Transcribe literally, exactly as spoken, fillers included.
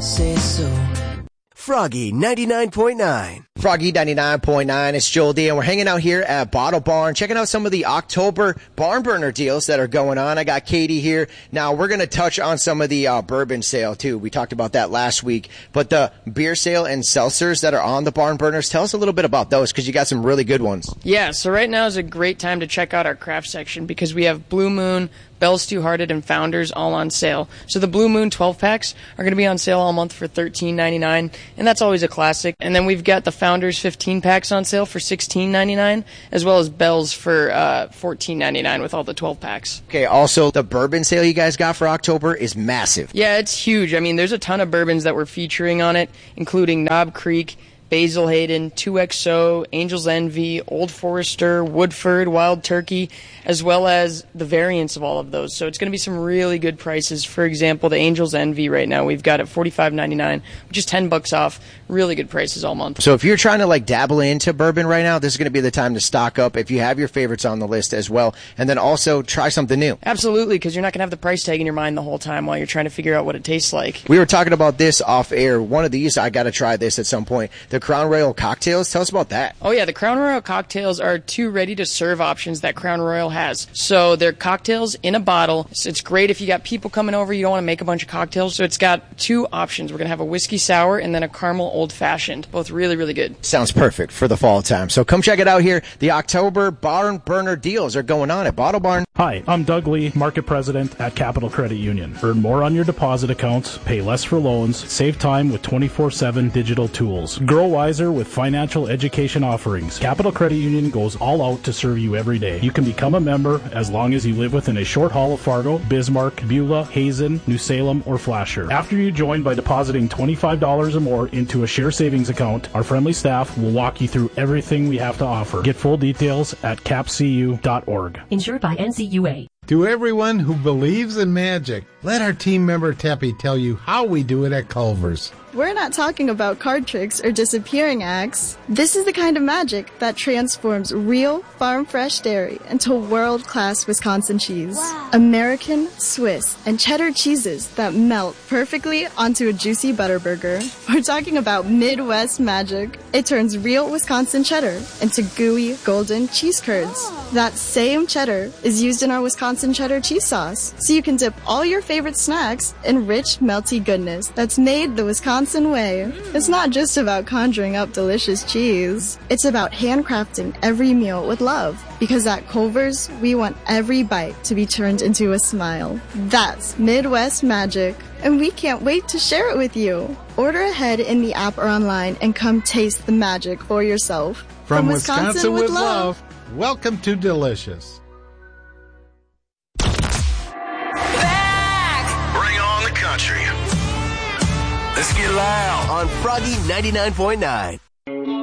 say so. Froggy ninety-nine point nine. Froggy ninety-nine point nine. It's Joel D, and we're hanging out here at Bottle Barn, checking out some of the October barn burner deals that are going on. I got Katie here. Now, we're going to touch on some of the uh, bourbon sale, too. We talked about that last week. But the beer sale and seltzers that are on the barn burners, tell us a little bit about those, because you got some really good ones. Yeah, so right now is a great time to check out our craft section, because we have Blue Moon, Bell's Two Hearted, and Founders all on sale. So the Blue Moon twelve packs are going to be on sale all month for thirteen ninety-nine, and that's always a classic. And then we've got the Founders fifteen packs on sale for sixteen ninety-nine, as well as Bell's for uh, fourteen ninety-nine with all the twelve packs. Okay, also the bourbon sale you guys got for October is massive. Yeah, it's huge. I mean, there's a ton of bourbons that we're featuring on it, including Knob Creek, Basil Hayden, two X O, Angel's Envy, Old Forester, Woodford, Wild Turkey, as well as the variants of all of those. So it's going to be some really good prices. For example, the Angel's Envy right now, we've got it forty-five ninety-nine, which is ten bucks off. Really good prices all month. So if you're trying to like dabble into bourbon right now, this is going to be the time to stock up if you have your favorites on the list as well. And then also try something new. Absolutely, because you're not going to have the price tag in your mind the whole time while you're trying to figure out what it tastes like. We were talking about this off air. One of these, I got to try this at some point. The Crown Royal cocktails. Tell us about that. Oh, yeah. The Crown Royal cocktails are two ready-to-serve options that Crown Royal has. So they're cocktails in a bottle. So it's great if you got people coming over, you don't want to make a bunch of cocktails. So it's got two options. We're going to have a whiskey sour and then a caramel old-fashioned. Both really, really good. Sounds perfect for the fall time. So come check it out here. The October barn burner deals are going on at Bottle Barn. Hi, I'm Doug Lee, Market President at Capital Credit Union. Earn more on your deposit accounts, pay less for loans, save time with twenty-four seven digital tools. Grow wiser with financial education offerings. Capital Credit Union goes all out to serve you every day. You can become a member as long as you live within a short haul of Fargo, Bismarck, Beulah, Hazen, New Salem, or Flasher. After you join by depositing twenty-five dollars or more into a share savings account, our friendly staff will walk you through everything we have to offer. Get full details at cap c u dot org. Insured by N C U A. To everyone who believes in magic, let our team member Teppy tell you how we do it at Culver's. We're not talking about card tricks or disappearing acts. This is the kind of magic that transforms real, farm-fresh dairy into world-class Wisconsin cheese. Wow. American, Swiss, and cheddar cheeses that melt perfectly onto a juicy butter burger. We're talking about Midwest magic. It turns real Wisconsin cheddar into gooey, golden cheese curds. Oh. That same cheddar is used in our Wisconsin cheddar cheese sauce, so you can dip all your favorite snacks in rich, melty goodness that's made the Wisconsin way. It's not just about conjuring up delicious cheese. It's about handcrafting every meal with love. Because at Culver's, we want every bite to be turned into a smile. That's Midwest magic. And we can't wait to share it with you. Order ahead in the app or online and come taste the magic for yourself. From, From Wisconsin, Wisconsin with, with love, love, welcome to Delicious. Back! Bring on the country. Let's get loud on Froggy ninety-nine point nine.